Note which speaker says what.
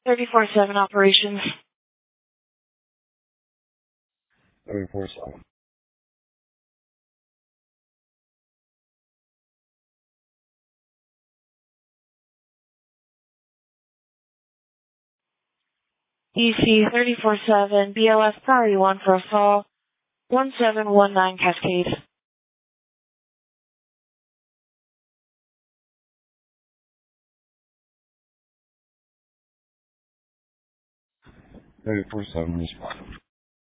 Speaker 1: 34-7 operations.
Speaker 2: 34-7.
Speaker 1: EC 34-7, BLS priority 1 for a fall, 1719 Cascade.
Speaker 2: 34-7 respond.